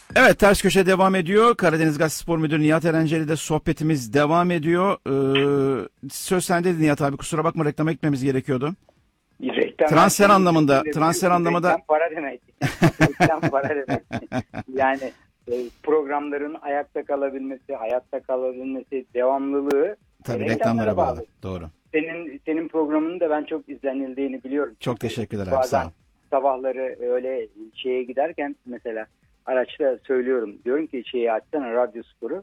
Evet, Ters Köşe devam ediyor. Karadeniz Gazetesi Spor Müdürü Nihat Erenceli ile sohbetimiz devam ediyor. Söz sende Nihat abi, kusura bakma, reklama gitmemiz gerekiyordu. Reklam Transfer versen anlamında, de transfer biliyorsun, anlamında reklam para demek. Reklam para demek. Yani programların ayakta kalabilmesi, hayatta kalabilmesi, devamlılığı tabii reklamlara reklamlara bağlı. bağlı. Doğru. Senin programının da ben çok izlenildiğini biliyorum. Çok teşekkürler abi, Bazen sağ ol. sabahları öyle şeye giderken mesela araçta söylüyorum. Diyorum ki şeyi açsana, Radyo Sporu.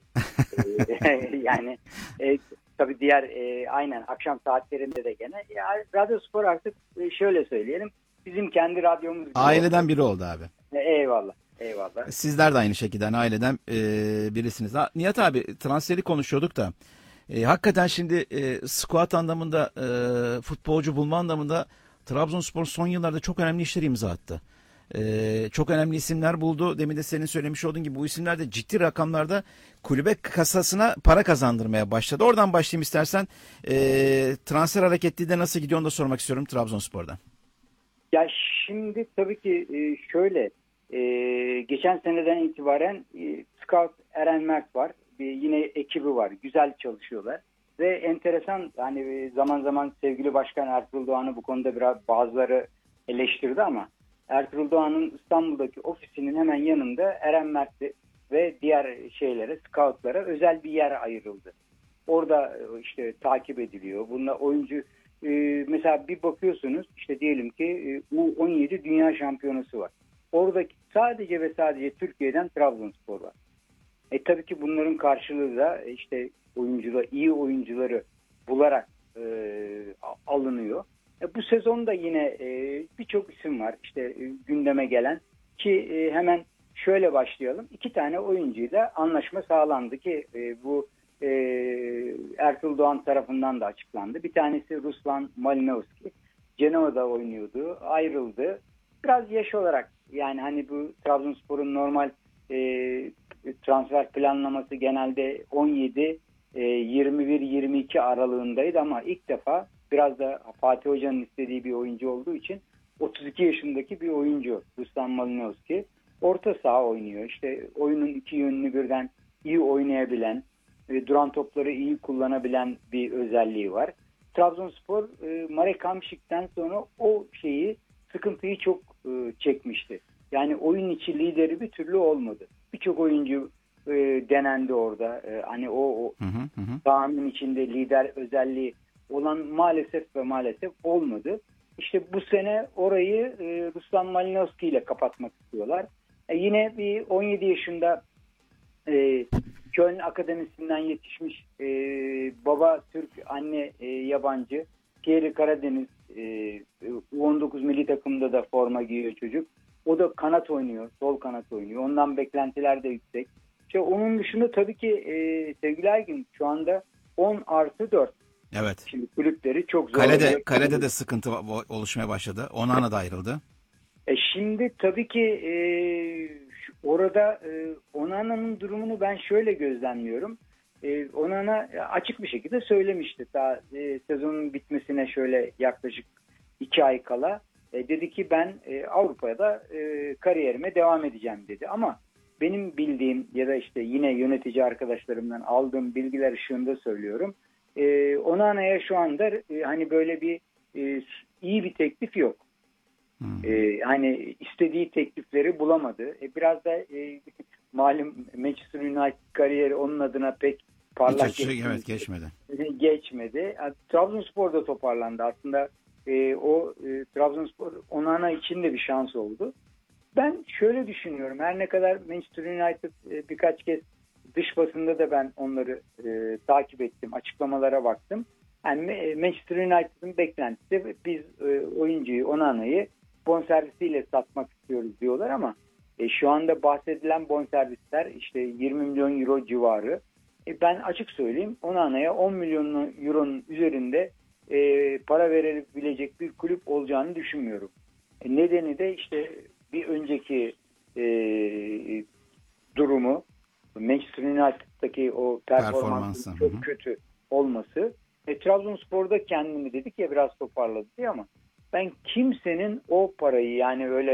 Yani tabii diğer aynen akşam saatlerinde de gene. Radyo Spor artık şöyle söyleyelim. Bizim kendi radyomuz gibi Aileden oldu. biri oldu abi. Eyvallah. Eyvallah. Sizler de aynı şekilde hani aileden birisiniz. Nihat abi, transferi konuşuyorduk da hakikaten şimdi squad anlamında, futbolcu bulma anlamında Trabzonspor son yıllarda çok önemli işler imza attı. Çok önemli isimler buldu. Demin de senin söylemiş olduğun gibi bu isimler de ciddi rakamlarda kulübe kasasına para kazandırmaya başladı. Oradan başlayayım istersen. Transfer hareketliği de nasıl gidiyor onu da sormak istiyorum Trabzonspor'dan. Ya şimdi tabii ki şöyle geçen seneden itibaren Scout Eren Mert var. Yine ekibi var. Güzel çalışıyorlar. Ve enteresan, hani zaman zaman sevgili Başkan Ertuğrul Doğan'ı bu konuda biraz bazıları eleştirdi ama Ertuğrul Doğan'ın İstanbul'daki ofisinin hemen yanında Eren Mert'li ve diğer şeylere, scoutlara özel bir yer ayrıldı. Orada işte takip ediliyor. Bununla oyuncu mesela bir bakıyorsunuz, işte diyelim ki U17 Dünya Şampiyonası var. Oradaki sadece ve sadece Türkiye'den Trabzonspor var. Tabii ki bunların karşılığı da işte iyi oyuncuları bularak alınıyor. Bu sezonda yine birçok isim var işte gündeme gelen ki hemen şöyle başlayalım. 2 tane oyuncuyla anlaşma sağlandı ki bu Ertuğrul Doğan tarafından da açıklandı. Bir tanesi Ruslan Malinovski. Genoa'da oynuyordu. Ayrıldı. Biraz yaş olarak, yani hani bu Trabzonspor'un normal transfer planlaması genelde 17, 21, 22 aralığındaydı ama ilk defa biraz da Fatih Hoca'nın istediği bir oyuncu olduğu için 32 yaşındaki bir oyuncu Ruslan Malinovski. Orta saha oynuyor. İşte oyunun iki yönünü birden iyi oynayabilen, duran topları iyi kullanabilen bir özelliği var. Trabzonspor Marek Hamšík'ten sonra o sıkıntıyı çok çekmişti. Yani oyun içi lideri bir türlü olmadı. Birçok oyuncu denendi orada. Hani o sahanın içinde lider özelliği olan maalesef ve maalesef olmadı. İşte bu sene orayı Ruslan Malinovski ile kapatmak istiyorlar. Yine bir 17 yaşında Köln Akademisi'nden yetişmiş baba Türk, anne yabancı Thierry Karadeniz, U19 milli takımda da forma giyiyor çocuk. O da kanat oynuyor, sol kanat oynuyor. Ondan beklentiler de yüksek. İşte onun dışında tabii ki sevgili Aygün şu anda 10+4. Evet. Şimdi kulüpleri çok zor. Kalede de sıkıntı oluşmaya başladı. Onana da ayrıldı. Şimdi tabii ki orada Onana'nın durumunu ben şöyle gözlemliyorum. Onana açık bir şekilde söylemişti. Daha sezonun bitmesine şöyle yaklaşık 2 ay kala. Dedi ki ben Avrupa'da kariyerime devam edeceğim dedi. Ama benim bildiğim ya da işte yine yönetici arkadaşlarımdan aldığım bilgiler ışığında söylüyorum. Onana'ya şu anda hani böyle bir iyi bir teklif yok. Hani istediği teklifleri bulamadı. Biraz da malum Manchester United kariyeri onun adına pek parlak geçmedi. Geçmedi. Trabzonspor da toparlandı. Aslında Trabzonspor Onana için de bir şans oldu. Ben şöyle düşünüyorum. Her ne kadar Manchester United birkaç kez dış basında da ben onları takip ettim. Açıklamalara baktım. Yani Manchester United'ın beklentisi biz oyuncuyu Onana'yı bonservisiyle satmak istiyoruz diyorlar ama şu anda bahsedilen bonservisler işte 20 milyon euro civarı. Ben açık söyleyeyim, Onana'ya 10 milyon euronun üzerinde para verebilecek bir kulüp olacağını düşünmüyorum. Nedeni de işte bir önceki durumu, Manchester United'daki o performansın çok kötü olması. Trabzonspor'da kendini dedik ya biraz toparladı diye ama ben kimsenin o parayı, yani öyle